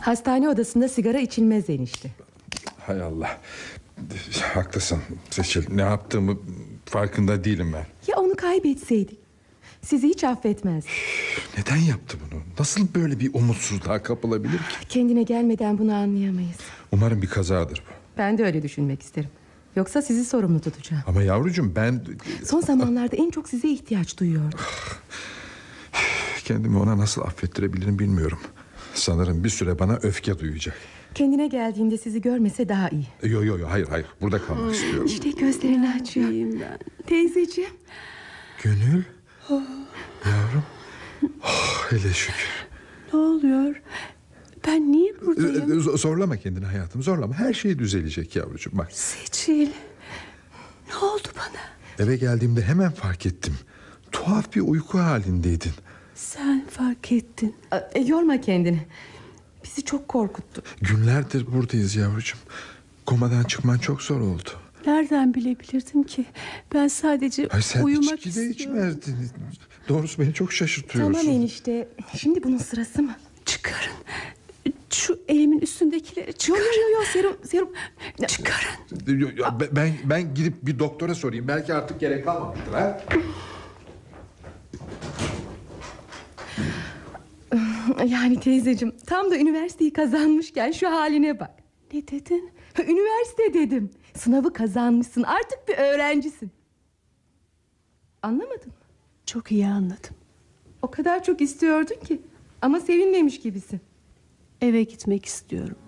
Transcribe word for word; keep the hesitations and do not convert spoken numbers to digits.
Hastane odasında sigara içilmez enişte. Hay Allah. Haklısın Seçil. Ne yaptığımı farkında değilim ben. Ya onu kaybetseydik? Sizi hiç affetmezdi. Neden yaptı bunu? Nasıl böyle bir umutsuzluğa kapılabilir ki? Kendine gelmeden bunu anlayamayız. Umarım bir kazadır bu. Ben de öyle düşünmek isterim. Yoksa sizi sorumlu tutacağım. Ama yavrucuğum ben... Son zamanlarda en çok size ihtiyaç duyuyorum. Kendimi ona nasıl affettirebilirim bilmiyorum. Sanırım bir süre bana öfke duyacak. Kendine geldiğinde sizi görmese daha iyi. Yo yo yo hayır hayır burada kalmak istiyorum. İşte gözlerini açıyor. Ben. Teyzeciğim. Gönül. Yavrum. Oh, hele şükür. Ne oluyor? Ben niye buradayım? Z- Zorlama kendini hayatım, zorlama. Her şey düzelecek yavrucuğum bak. Seçil. Ne oldu bana? Eve geldiğimde hemen fark ettim. Tuhaf bir uyku halindeydin. Sen fark ettin. E, yorma kendini. Bizi çok korkuttu. Günlerdir buradayız yavrucuğum. Komadan çıkman çok zor oldu. Nereden bilebilirdim ki? Ben sadece Ay sen uyumak içki de istiyorum. içmezdin. Doğrusu beni çok şaşırtıyorsun. Tamam enişte. Şimdi bunun sırası mı? Çıkarın. Şu elimin üstündekileri Yo çıkarın. yo yo yo serum serum. Çıkarın. Yo, yo, ben- Ben ben gidip bir doktora sorayım. Belki artık gerek kalmamıştır ha. Yani teyzeciğim, tam da üniversiteyi kazanmışken şu haline bak. Ne dedin? Üniversite dedim. Sınavı kazanmışsın, artık bir öğrencisin. Anlamadın mı? Çok iyi anladım. O kadar çok istiyordun ki. Ama sevinmemiş gibisin. Eve gitmek istiyorum.